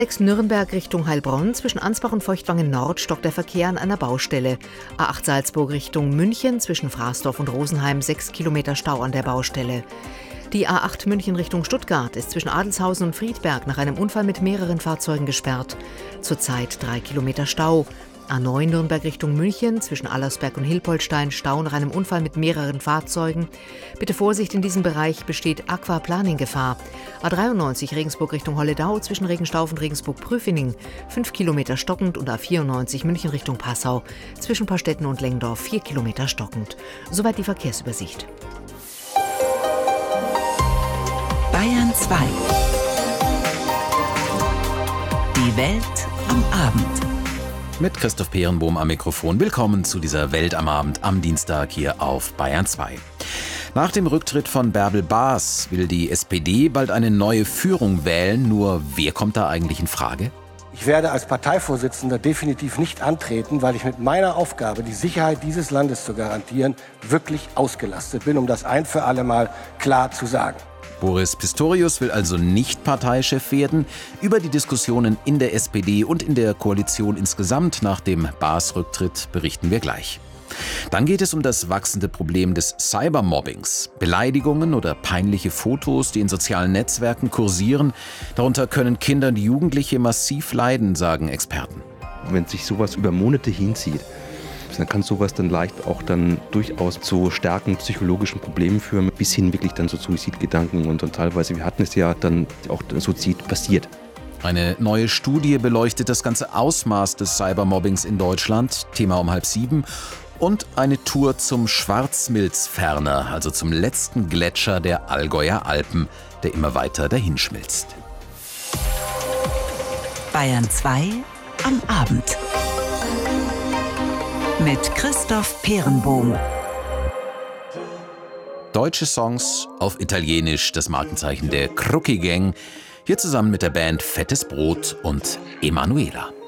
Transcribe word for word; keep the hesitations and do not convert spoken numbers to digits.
sechs Nürnberg Richtung Heilbronn. Zwischen Ansbach und Feuchtwangen Nord stockt der Verkehr an einer Baustelle. A acht Salzburg Richtung München. Zwischen Fraßdorf und Rosenheim sechs Kilometer Stau an der Baustelle. Die A acht München Richtung Stuttgart ist zwischen Adelshausen und Friedberg nach einem Unfall mit mehreren Fahrzeugen gesperrt. Zurzeit drei Kilometer Stau. A neun Nürnberg Richtung München, zwischen Allersberg und Hilpoltstein Stau nach einem Unfall mit mehreren Fahrzeugen. Bitte Vorsicht, in diesem Bereich besteht Aquaplaning-Gefahr. A dreiundneunzig Regensburg Richtung Holledau, zwischen Regenstauf und Regensburg-Prüfening fünf Kilometer stockend und A vierundneunzig München Richtung Passau, zwischen Pastetten und Lengdorf vier Kilometer stockend. Soweit die Verkehrsübersicht. Bayern zwei. Die Welt am Abend. Mit Christoph Peerenbohm am Mikrofon. Willkommen zu dieser Welt am Abend am Dienstag hier auf Bayern zwei. Nach dem Rücktritt von Bärbel Baas will die S P D bald eine neue Führung wählen. Nur wer kommt da eigentlich in Frage? Ich werde als Parteivorsitzender definitiv nicht antreten, weil ich mit meiner Aufgabe, die Sicherheit dieses Landes zu garantieren, wirklich ausgelastet bin, um das ein für alle Mal klar zu sagen. Boris Pistorius will also nicht Parteichef werden. Über die Diskussionen in der S P D und in der Koalition insgesamt nach dem Baas-Rücktritt berichten wir gleich. Dann geht es um das wachsende Problem des Cybermobbings. Beleidigungen oder peinliche Fotos, die in sozialen Netzwerken kursieren. Darunter können Kinder und Jugendliche massiv leiden, sagen Experten. Wenn sich sowas über Monate hinzieht, dann kann sowas dann leicht auch dann durchaus zu starken psychologischen Problemen führen, bis hin wirklich dann zu Suizidgedanken und dann teilweise, wir hatten es ja dann auch Suizid passiert. Eine neue Studie beleuchtet das ganze Ausmaß des Cybermobbings in Deutschland, Thema um halb sieben. Und eine Tour zum Schwarzmilzferner, also zum letzten Gletscher der Allgäuer Alpen, der immer weiter dahinschmilzt. Bayern zwei am Abend. Mit Christoph Peerenbohm. Deutsche Songs auf Italienisch, das Markenzeichen der Crucci Gang. Hier zusammen mit der Band Fettes Brot und Emanuela.